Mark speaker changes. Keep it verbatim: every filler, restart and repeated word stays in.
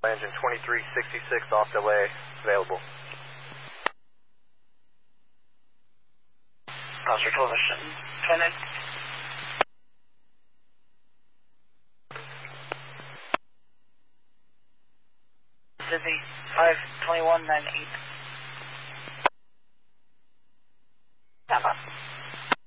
Speaker 1: Engine twenty-three sixty-six off delay, available.
Speaker 2: Passenger television, twenty. Dizzy, five twenty-one ninety-eight. Stand by.